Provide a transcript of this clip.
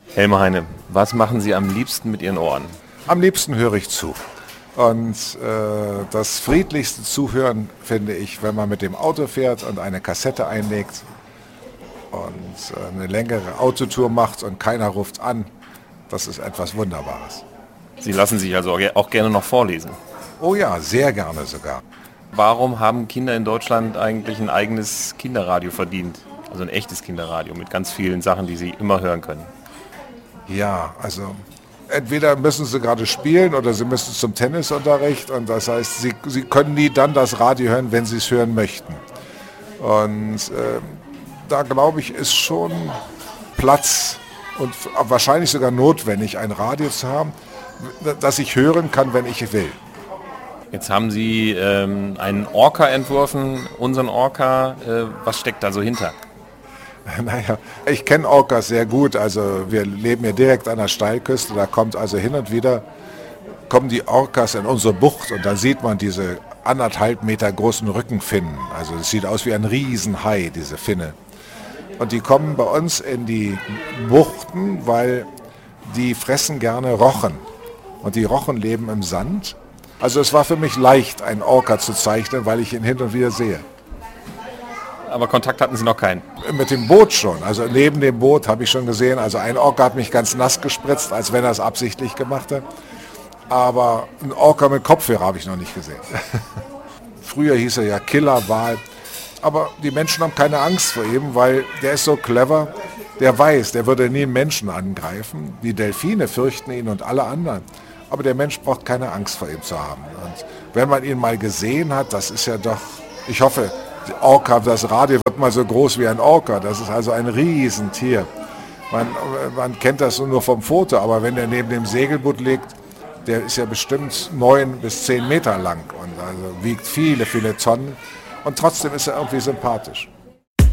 Helmer Heine, was machen Sie am liebsten mit Ihren Ohren? Am liebsten höre ich zu. Und das friedlichste Zuhören finde ich, wenn man mit dem Auto fährt und eine Kassette einlegt und eine längere Autotour macht und keiner ruft an. Das ist etwas Wunderbares. Sie lassen sich also auch gerne noch vorlesen. Oh ja, sehr gerne sogar. Warum haben Kinder in Deutschland eigentlich ein eigenes Kinderradio verdient? Also ein echtes Kinderradio mit ganz vielen Sachen, die sie immer hören können. Ja, also entweder müssen sie gerade spielen oder sie müssen zum Tennisunterricht. Und das heißt, sie können nie dann das Radio hören, wenn sie es hören möchten. Und da glaube ich, ist schon Platz und wahrscheinlich sogar notwendig, ein Radio zu haben, das ich hören kann, wenn ich will. Jetzt haben Sie einen Orca entworfen, unseren Orca. Was steckt da so hinter? Naja, ich kenne Orcas sehr gut. Also wir leben hier direkt an der Steilküste. Da kommt also hin und wieder kommen die Orcas in unsere Bucht und da sieht man diese 1,5 Meter großen Rückenfinnen. Also es sieht aus wie ein Riesenhai, diese Finne. Und die kommen bei uns in die Buchten, weil die fressen gerne Rochen. Und die Rochen leben im Sand. Also es war für mich leicht, einen Orca zu zeichnen, weil ich ihn hin und wieder sehe. Aber Kontakt hatten Sie noch keinen? Mit dem Boot schon. Also neben dem Boot habe ich schon gesehen. Also ein Orca hat mich ganz nass gespritzt, als wenn er es absichtlich gemacht hat. Aber ein Orca mit Kopfhörer habe ich noch nicht gesehen. Früher hieß er ja Killerwal. Aber die Menschen haben keine Angst vor ihm, weil der ist so clever. Der weiß, der würde nie einen Menschen angreifen. Die Delfine fürchten ihn und alle anderen. Aber der Mensch braucht keine Angst vor ihm zu haben. Und wenn man ihn mal gesehen hat, das ist ja doch, ich hoffe, Orca, das Radio wird mal so groß wie ein Orca. Das ist also ein Riesentier. Man kennt das nur vom Foto, aber wenn der neben dem Segelboot liegt, der ist ja bestimmt 9 bis 10 Meter lang und also wiegt viele, viele Tonnen. Und trotzdem ist er irgendwie sympathisch.